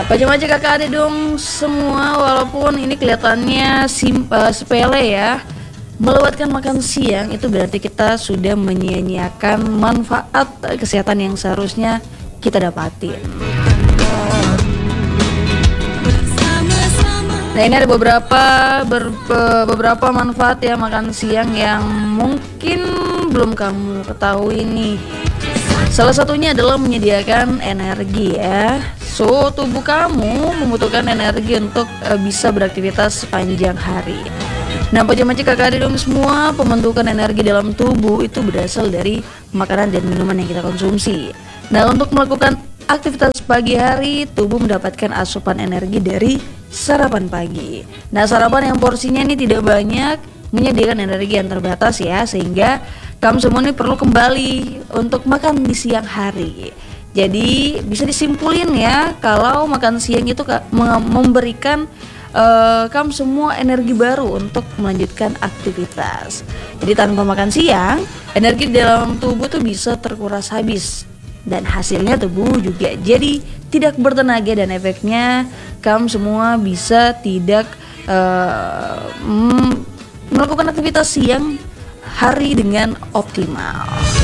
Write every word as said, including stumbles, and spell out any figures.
Nah, pajama aja kakak adik dong semua, walaupun ini kelihatannya sim, uh, sepele ya. Melewatkan makan siang itu berarti kita sudah menyia-nyiakan manfaat kesehatan yang seharusnya kita dapatin. Nah, ini ada beberapa ber, beberapa manfaat ya makan siang yang mungkin belum kamu ketahui nih. Salah satunya adalah menyediakan energi ya. So, tubuh kamu membutuhkan energi untuk uh, bisa beraktivitas sepanjang hari. Nah, pajama cek kakak adik dong semua, pembentukan energi dalam tubuh itu berasal dari makanan dan minuman yang kita konsumsi. Nah, untuk melakukan aktivitas pagi hari, tubuh mendapatkan asupan energi dari sarapan pagi. Nah, sarapan yang porsinya ini tidak banyak, menyediakan energi yang terbatas ya, sehingga kamu semua ini perlu kembali untuk makan di siang hari. Jadi bisa disimpulin ya, kalau makan siang itu memberikan uh, kamu semua energi baru untuk melanjutkan aktivitas. Jadi tanpa makan siang, energi dalam tubuh tuh bisa terkuras habis. Dan hasilnya tubuh juga jadi tidak bertenaga dan efeknya kamu semua bisa tidak uh, mm, melakukan aktivitas siang hari dengan optimal.